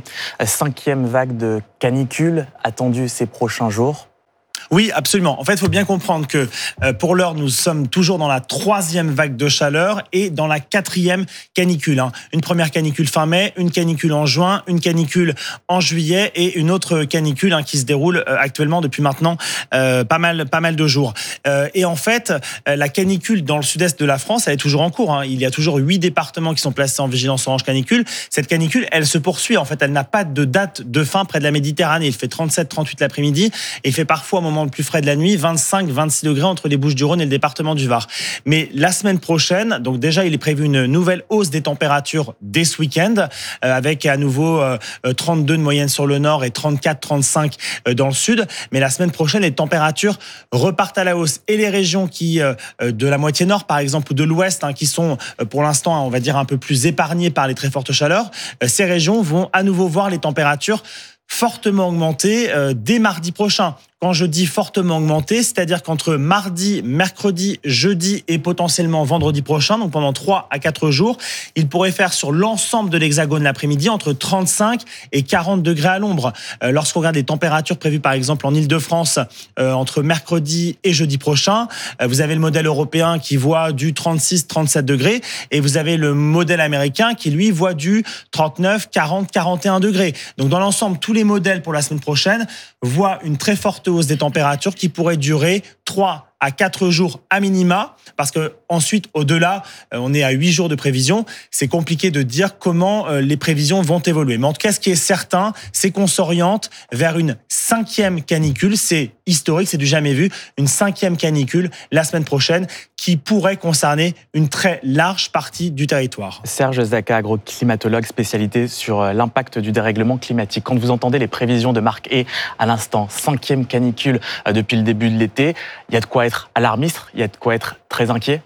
5e vague de canicule attendue ces prochains jours. Oui, absolument. En fait, il faut bien comprendre que pour l'heure, nous sommes toujours dans la 3e vague de chaleur et dans la 4e canicule. Une première canicule fin mai, une canicule en juin, une canicule en juillet et une autre canicule qui se déroule actuellement depuis maintenant pas mal de jours. Et en fait, la canicule dans le sud-est de la France, elle est toujours en cours. Il y a toujours 8 départements qui sont placés en vigilance orange canicule. Cette canicule, elle se poursuit. En fait, elle n'a pas de date de fin près de la Méditerranée. Il fait 37-38 l'après-midi et il fait parfois au moment le plus frais de la nuit, 25-26 degrés entre les Bouches-du-Rhône et le département du Var. Mais la semaine prochaine, donc déjà, il est prévu une nouvelle hausse des températures dès ce week-end, avec à nouveau 32 de moyenne sur le nord et 34-35 dans le sud. Mais la semaine prochaine, les températures repartent à la hausse. Et les régions qui, de la moitié nord, par exemple, ou de l'ouest, qui sont pour l'instant, on va dire, un peu plus épargnées par les très fortes chaleurs, ces régions vont à nouveau voir les températures fortement augmenté dès mardi prochain. Quand je dis fortement augmenté, c'est-à-dire qu'entre mardi, mercredi, jeudi et potentiellement vendredi prochain, donc pendant 3 à 4 jours, il pourrait faire sur l'ensemble de l'Hexagone l'après-midi entre 35 et 40 degrés à l'ombre. Lorsqu'on regarde les températures prévues par exemple en Île-de-France entre mercredi et jeudi prochain, vous avez le modèle européen qui voit du 36-37 degrés et vous avez le modèle américain qui lui voit du 39, 40, 41 degrés. Donc dans l'ensemble, tous les modèles pour la semaine prochaine voient une très forte hausse des températures qui pourrait durer 3 à 4 jours à minima, parce que ensuite, au-delà, on est à 8 jours de prévision. C'est compliqué de dire comment les prévisions vont évoluer. Mais en tout cas, ce qui est certain, c'est qu'on s'oriente vers une 5e canicule. C'est historique, c'est du jamais vu. Une 5e canicule la semaine prochaine qui pourrait concerner une très large partie du territoire. Serge Zaka, agroclimatologue spécialisé sur l'impact du dérèglement climatique. Quand vous entendez les prévisions de Marc E à l'instant, 5e canicule depuis le début de l'été, il y a de quoi être alarmiste, il y a de quoi être très inquiet?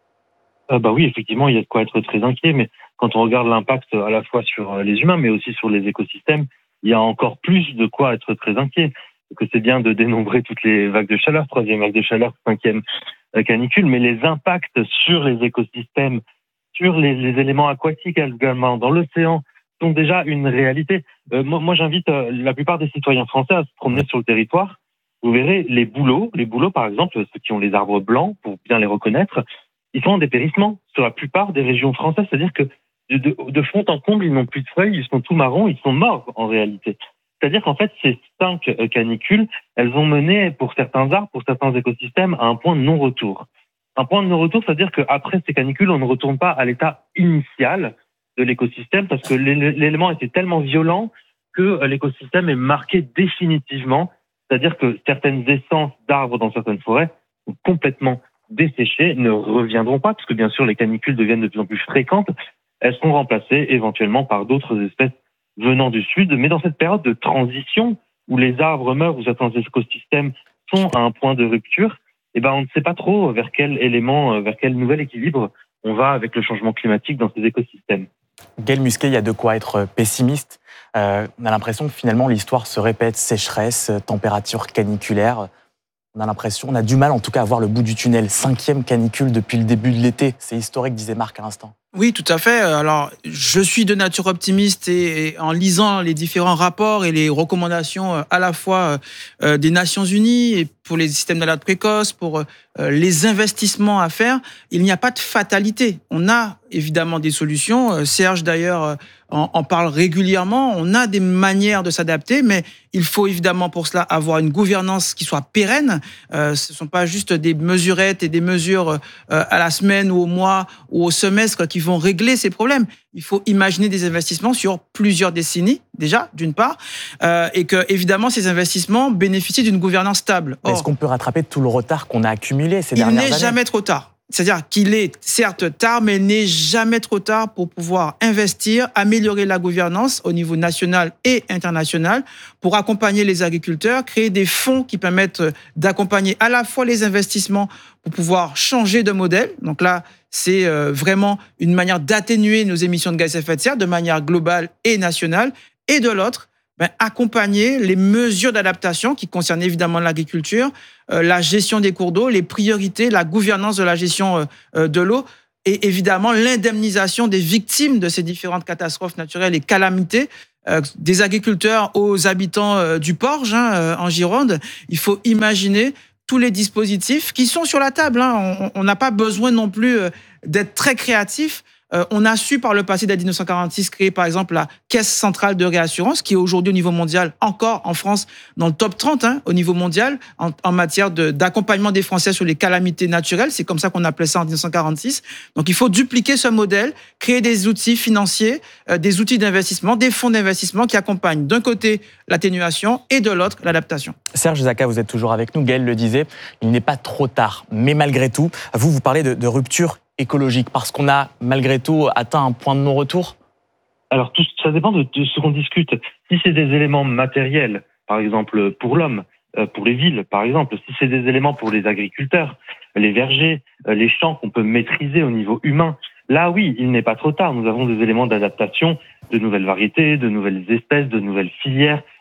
Oui, effectivement, il y a de quoi être très inquiet, mais quand on regarde l'impact à la fois sur les humains, mais aussi sur les écosystèmes, il y a encore plus de quoi être très inquiet. Que c'est bien de dénombrer toutes les vagues de chaleur, 3e vague de chaleur, 5e canicule, mais les impacts sur les écosystèmes, sur les éléments aquatiques également, dans l'océan, sont déjà une réalité. Moi, j'invite la plupart des citoyens français à se promener sur le territoire. Vous verrez les bouleaux, par exemple, ceux qui ont les arbres blancs, pour bien les reconnaître, ils sont en dépérissement sur la plupart des régions françaises. C'est-à-dire que de fond en comble, ils n'ont plus de feuilles, ils sont tout marrons, ils sont morts en réalité. C'est-à-dire qu'en fait, ces 5 canicules, elles ont mené pour certains arbres, pour certains écosystèmes, à un point de non-retour. Un point de non-retour, c'est-à-dire qu'après ces canicules, on ne retourne pas à l'état initial de l'écosystème parce que l'élément était tellement violent que l'écosystème est marqué définitivement. C'est-à-dire que certaines essences d'arbres dans certaines forêts sont complètement desséchées, ne reviendront pas, parce que bien sûr les canicules deviennent de plus en plus fréquentes. Elles seront remplacées éventuellement par d'autres espèces venant du sud. Mais dans cette période de transition où les arbres meurent, où certains écosystèmes sont à un point de rupture, on ne sait pas trop vers quel élément, vers quel nouvel équilibre on va avec le changement climatique dans ces écosystèmes. Gaël Musquet, il y a de quoi être pessimiste. On a l'impression que finalement l'histoire se répète, sécheresse, température caniculaire. On a du mal en tout cas à voir le bout du tunnel. 5e canicule depuis le début de l'été. C'est historique, disait Marc à l'instant. Oui, tout à fait. Alors, je suis de nature optimiste et en lisant les différents rapports et les recommandations à la fois des Nations Unies et pour les systèmes d'alerte précoce, pour les investissements à faire, il n'y a pas de fatalité. On a évidemment des solutions. Serge, d'ailleurs, en parle régulièrement. On a des manières de s'adapter, mais il faut évidemment pour cela avoir une gouvernance qui soit pérenne. Ce ne sont pas juste des mesurettes et des mesures à la semaine ou au mois ou au semestre qui vont régler ces problèmes. Il faut imaginer des investissements sur plusieurs décennies, déjà, d'une part, et que, évidemment, ces investissements bénéficient d'une gouvernance stable. Or, est-ce qu'on peut rattraper tout le retard qu'on a accumulé ces dernières années ? Il n'est jamais trop tard. C'est-à-dire qu'il est certes tard, mais il n'est jamais trop tard pour pouvoir investir, améliorer la gouvernance au niveau national et international, pour accompagner les agriculteurs, créer des fonds qui permettent d'accompagner à la fois les investissements pour pouvoir changer de modèle. Donc là, c'est vraiment une manière d'atténuer nos émissions de gaz à effet de serre de manière globale et nationale. Et de l'autre, accompagner les mesures d'adaptation qui concernent évidemment l'agriculture, la gestion des cours d'eau, les priorités, la gouvernance de la gestion de l'eau et évidemment l'indemnisation des victimes de ces différentes catastrophes naturelles et calamités, des agriculteurs aux habitants du Porge en Gironde. Il faut imaginer tous les dispositifs qui sont sur la table. On n'a pas besoin non plus d'être très créatif. On a su par le passé, dès 1946, créer par exemple la Caisse centrale de réassurance, qui est aujourd'hui au niveau mondial, encore en France, dans le top 30 au niveau mondial, en matière d'accompagnement des Français sur les calamités naturelles. C'est comme ça qu'on appelait ça en 1946. Donc il faut dupliquer ce modèle, créer des outils financiers, des outils d'investissement, des fonds d'investissement qui accompagnent d'un côté l'atténuation et de l'autre l'adaptation. Serge Zaka, vous êtes toujours avec nous. Gaël le disait, il n'est pas trop tard. Mais malgré tout, vous parlez de rupture écologique, parce qu'on a malgré tout atteint un point de non-retour ? Alors, ça dépend de ce qu'on discute. Si c'est des éléments matériels, par exemple pour l'homme, pour les villes, par exemple, si c'est des éléments pour les agriculteurs, les vergers, les champs qu'on peut maîtriser au niveau humain, là oui, il n'est pas trop tard. Nous avons des éléments d'adaptation, de nouvelles variétés, de nouvelles espèces, de nouvelles filières,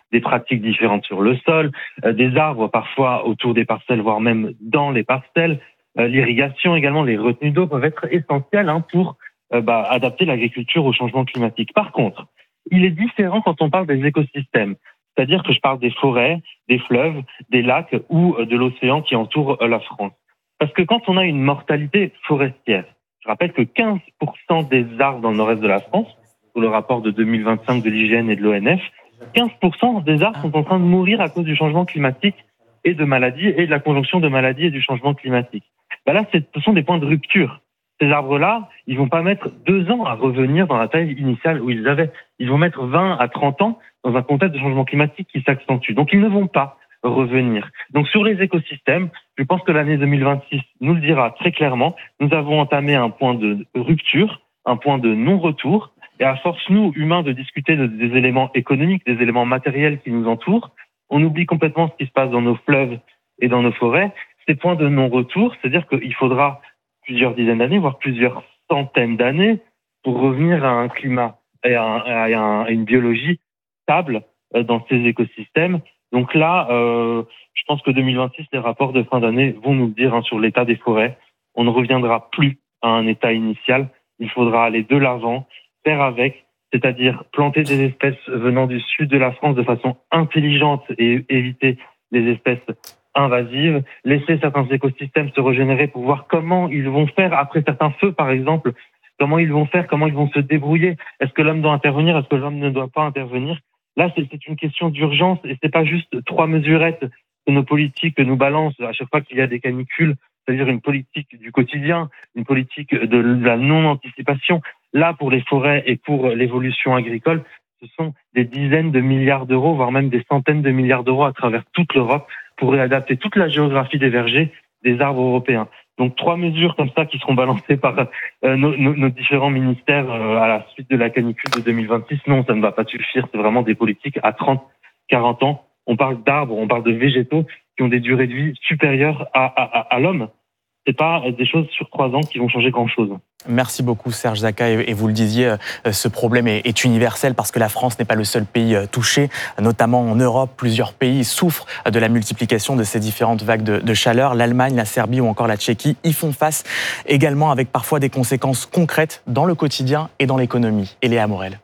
des pratiques différentes sur le sol, des arbres parfois autour des parcelles, voire même dans les parcelles. L'irrigation également, les retenues d'eau peuvent être essentielles pour adapter l'agriculture au changement climatique. Par contre, il est différent quand on parle des écosystèmes. C'est-à-dire que je parle des forêts, des fleuves, des lacs ou de l'océan qui entoure la France. Parce que quand on a une mortalité forestière, je rappelle que 15% des arbres dans le nord-est de la France, pour le rapport de 2025 de l'IGN et de l'ONF, 15% des arbres sont en train de mourir à cause du changement climatique et de maladies, et de la conjonction de maladies et du changement climatique. Là, ce sont des points de rupture. Ces arbres-là, ils vont pas mettre 2 ans à revenir dans la taille initiale où ils avaient. Ils vont mettre 20 à 30 ans dans un contexte de changement climatique qui s'accentue. Donc, ils ne vont pas revenir. Donc, sur les écosystèmes, je pense que l'année 2026 nous le dira très clairement. Nous avons entamé un point de rupture, un point de non-retour. Et à force, nous, humains, de discuter des éléments économiques, des éléments matériels qui nous entourent, on oublie complètement ce qui se passe dans nos fleuves et dans nos forêts. Ces points de non-retour, c'est-à-dire qu'il faudra plusieurs dizaines d'années, voire plusieurs centaines d'années pour revenir à un climat et à une biologie stable dans ces écosystèmes. Donc là, je pense que 2026, les rapports de fin d'année vont nous le dire sur l'état des forêts. On ne reviendra plus à un état initial. Il faudra aller de l'avant, faire avec, c'est-à-dire planter des espèces venant du sud de la France de façon intelligente et éviter les espèces invasives, laisser certains écosystèmes se régénérer pour voir comment ils vont faire après certains feux, par exemple, comment ils vont faire, comment ils vont se débrouiller. Est-ce que l'homme doit intervenir? Est-ce que l'homme ne doit pas intervenir? Là, c'est une question d'urgence et c'est pas juste 3 mesurettes que nos politiques nous balancent à chaque fois qu'il y a des canicules, c'est-à-dire une politique du quotidien, une politique de la non-anticipation. Là, pour les forêts et pour l'évolution agricole, ce sont des dizaines de milliards d'euros, voire même des centaines de milliards d'euros à travers toute l'Europe pour réadapter toute la géographie des vergers des arbres européens. Donc 3 mesures comme ça qui seront balancées par nos différents ministères à la suite de la canicule de 2026. Non, ça ne va pas suffire. C'est vraiment des politiques à 30, 40 ans. On parle d'arbres, on parle de végétaux qui ont des durées de vie supérieures à l'homme. C'est pas des choses sur 3 ans qui vont changer grand-chose. Merci beaucoup Serge Zaka, et vous le disiez, ce problème est universel parce que la France n'est pas le seul pays touché, notamment en Europe. Plusieurs pays souffrent de la multiplication de ces différentes vagues de chaleur. L'Allemagne, la Serbie ou encore la Tchéquie y font face également, avec parfois des conséquences concrètes dans le quotidien et dans l'économie. Léa Morel.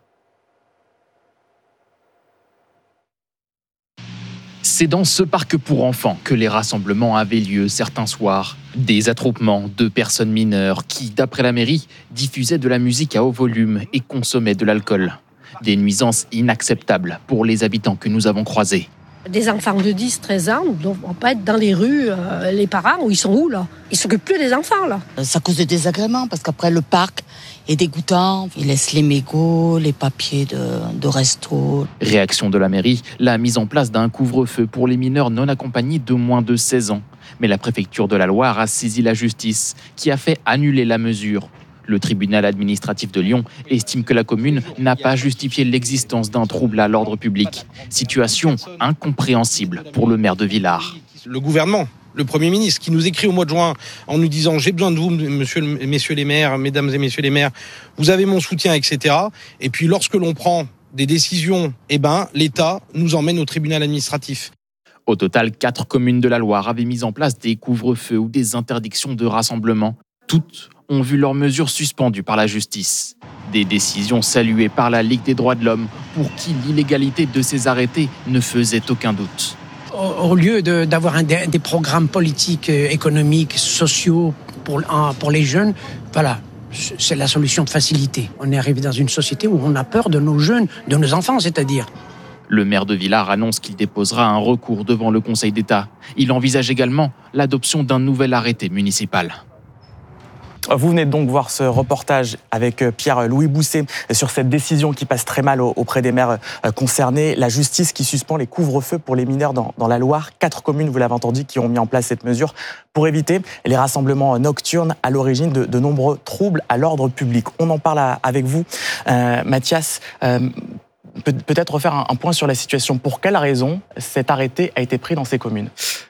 C'est dans ce parc pour enfants que les rassemblements avaient lieu certains soirs. Des attroupements de personnes mineures qui, d'après la mairie, diffusaient de la musique à haut volume et consommaient de l'alcool. Des nuisances inacceptables pour les habitants que nous avons croisés. Des enfants de 10, 13 ans ne doivent pas être dans les rues. Les parents, ils sont où là? Ils ne s'occupent plus des enfants là. Ça cause des désagréments parce qu'après le parc est dégoûtant. Ils laissent les mégots, les papiers de resto. Réaction de la mairie, la mise en place d'un couvre-feu pour les mineurs non accompagnés de moins de 16 ans. Mais la préfecture de la Loire a saisi la justice qui a fait annuler la mesure. Le tribunal administratif de Lyon estime que la commune n'a pas justifié l'existence d'un trouble à l'ordre public. Situation incompréhensible pour le maire de Villars. Le gouvernement, le Premier ministre, qui nous écrit au mois de juin en nous disant « J'ai besoin de vous, messieurs les maires, mesdames et messieurs les maires, vous avez mon soutien, etc. » Et puis lorsque l'on prend des décisions, l'État nous emmène au tribunal administratif. Au total, 4 communes de la Loire avaient mis en place des couvre-feux ou des interdictions de rassemblement. Toutes ont vu leurs mesures suspendues par la justice. Des décisions saluées par la Ligue des droits de l'homme pour qui l'illégalité de ces arrêtés ne faisait aucun doute. Au lieu d'avoir des programmes politiques, économiques, sociaux pour les jeunes, voilà, c'est la solution de facilité. On est arrivé dans une société où on a peur de nos jeunes, de nos enfants, c'est-à-dire. Le maire de Villars annonce qu'il déposera un recours devant le Conseil d'État. Il envisage également l'adoption d'un nouvel arrêté municipal. Vous venez donc voir ce reportage avec Pierre-Louis Bousset sur cette décision qui passe très mal auprès des maires concernés. La justice qui suspend les couvre-feux pour les mineurs dans la Loire. 4 communes, vous l'avez entendu, qui ont mis en place cette mesure pour éviter les rassemblements nocturnes à l'origine de nombreux troubles à l'ordre public. On en parle avec vous, Mathias. peut-être refaire un point sur la situation. Pour quelle raison cet arrêté a été pris dans ces communes ?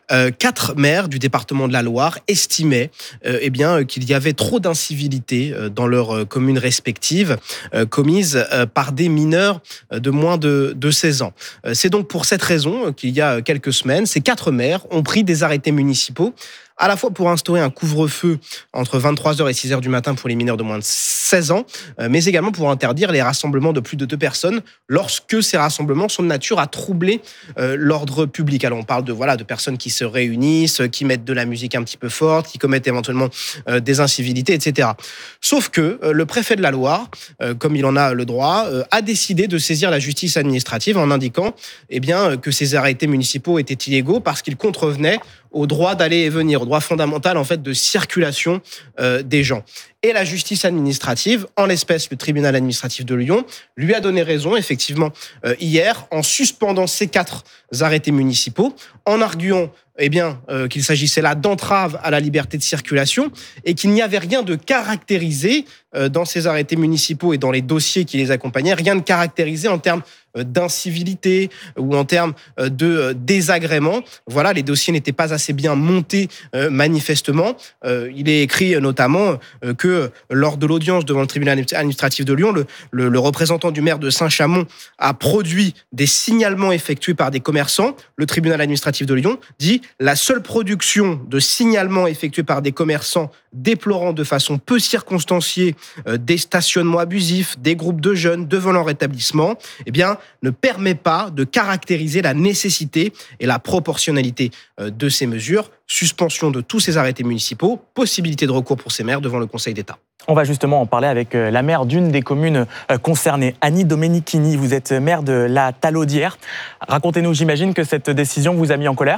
4 maires du département de la Loire estimaient qu'il y avait trop d'incivilités dans leurs communes respectives commises par des mineurs de moins de 16 ans. C'est donc pour cette raison qu'il y a quelques semaines, ces 4 maires ont pris des arrêtés municipaux à la fois pour instaurer un couvre-feu entre 23h et 6h du matin pour les mineurs de moins de 16 ans, mais également pour interdire les rassemblements de plus de 2 personnes lorsque ces rassemblements sont de nature à troubler l'ordre public. Alors on parle de personnes qui se réunissent, qui mettent de la musique un petit peu forte, qui commettent éventuellement des incivilités, etc. Sauf que le préfet de la Loire, comme il en a le droit, a décidé de saisir la justice administrative en indiquant que ces arrêtés municipaux étaient illégaux parce qu'ils contrevenaient au droit d'aller et venir, au droit fondamental en fait de circulation des gens. Et la justice administrative, en l'espèce le tribunal administratif de Lyon, lui a donné raison effectivement hier en suspendant ces 4 arrêtés municipaux, en arguant qu'il s'agissait là d'entrave à la liberté de circulation et qu'il n'y avait rien de caractérisé dans ces arrêtés municipaux et dans les dossiers qui les accompagnaient, rien de caractérisé en termes d'incivilité ou en termes de désagrément. Voilà, les dossiers n'étaient pas assez bien montés manifestement. Il est écrit notamment que lors de l'audience devant le tribunal administratif de Lyon, le représentant du maire de Saint-Chamond a produit des signalements effectués par des commerçants. Le tribunal administratif de Lyon dit « La seule production de signalements effectués par des commerçants déplorant de façon peu circonstanciée des stationnements abusifs, des groupes de jeunes devant leur établissement, ne permet pas de caractériser la nécessité et la proportionnalité de ces mesures. Suspension de tous ces arrêtés municipaux, possibilité de recours pour ces maires devant le Conseil d'État. » On va justement en parler avec la maire d'une des communes concernées, Annie Domenichini. Vous êtes maire de la Talaudière. Racontez-nous, j'imagine que cette décision vous a mis en colère ?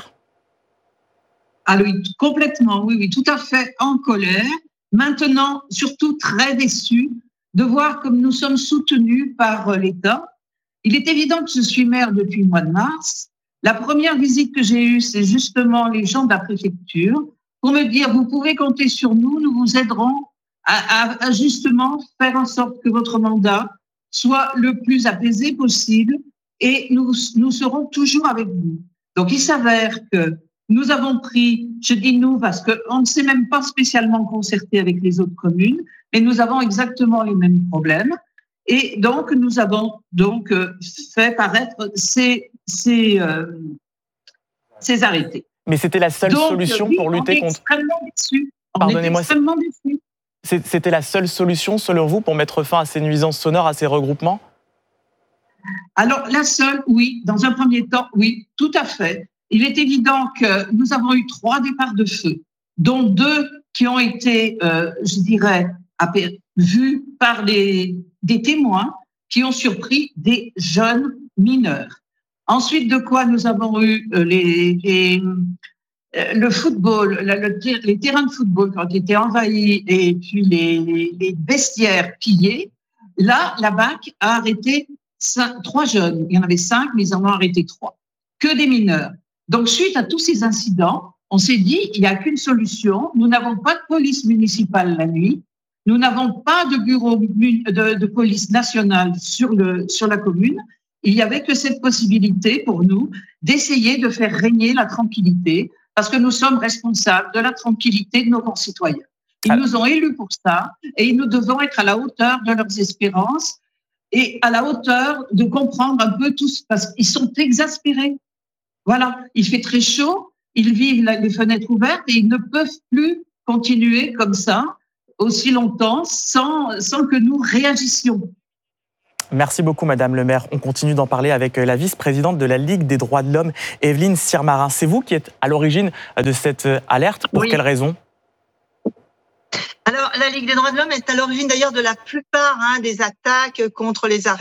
Ah oui, complètement, oui, tout à fait en colère. Maintenant, surtout très déçue de voir comme nous sommes soutenus par l'État. Il est évident que je suis maire depuis le mois de mars. La première visite que j'ai eue, c'est justement les gens de la préfecture pour me dire « Vous pouvez compter sur nous, nous vous aiderons à justement faire en sorte que votre mandat soit le plus apaisé possible et nous serons toujours avec vous. » Donc, il s'avère que nous avons pris, je dis nous parce qu'on ne s'est même pas spécialement concerté avec les autres communes, mais nous avons exactement les mêmes problèmes. Et donc, nous avons fait paraître ces arrêtés. Mais c'était la seule solution pour lutter contre... Pardonnez-moi, extrêmement déçus. C'était la seule solution, selon vous, pour mettre fin à ces nuisances sonores, à ces regroupements ? Alors, la seule, oui. Dans un premier temps, oui, tout à fait. Il est évident que nous avons eu 3 départs de feu, dont 2 qui ont été, vus par des témoins qui ont surpris des jeunes mineurs. Ensuite de quoi nous avons eu le football, les terrains de football qui ont été envahis et puis les vestiaires pillés. Là, la BAC a arrêté 3 jeunes. Il y en avait 5, mais ils en ont arrêté 3. Que des mineurs. Donc, suite à tous ces incidents, on s'est dit, il n'y a qu'une solution. Nous n'avons pas de police municipale la nuit. Nous n'avons pas de bureau de police nationale sur la commune. Il n'y avait que cette possibilité pour nous d'essayer de faire régner la tranquillité parce que nous sommes responsables de la tranquillité de nos concitoyens. Ils nous ont élus pour ça et nous devons être à la hauteur de leurs espérances et à la hauteur de comprendre un peu tous parce qu'ils sont exaspérés. Voilà, il fait très chaud, ils vivent les fenêtres ouvertes et ils ne peuvent plus continuer comme ça aussi longtemps sans que nous réagissions. Merci beaucoup, Madame le maire. On continue d'en parler avec la vice-présidente de la Ligue des droits de l'homme, Evelyne Sirmarin. C'est vous qui êtes à l'origine de cette alerte. Pour quelle raison ? Alors, la Ligue des droits de l'homme est à l'origine d'ailleurs de la plupart des attaques contre les arrêts.